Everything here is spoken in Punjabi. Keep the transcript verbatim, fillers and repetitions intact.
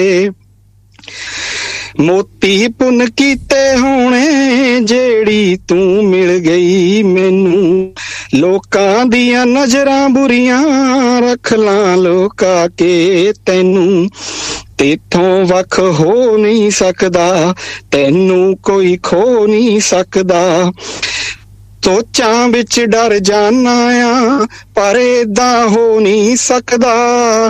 ਮੋਤੀ ਪੁੰਨ ਕੀਤੇ ਹੋਣੇ ਜਿਹੜੀ ਤੂੰ ਮਿਲ ਗਈ ਮੈਨੂੰ, ਲੋਕਾਂ ਦੀਆਂ ਨਜ਼ਰਾਂ ਬੁਰੀਆਂ ਰੱਖ ਲਾਂ ਲੋਕਾ ਕੇ ਤੈਨੂੰ, ਤੇਥੋਂ ਵੱਖ ਹੋ ਨਹੀਂ ਸਕਦਾ ਤੈਨੂੰ ਕੋਈ ਖੋ ਨਹੀਂ ਸਕਦਾ, ਸੋਚਾਂ ਵਿੱਚ ਡਰ ਜਾਨਾ ਆ ਪਰ ਏਦਾਂ ਹੋ ਨਹੀਂ ਸਕਦਾ,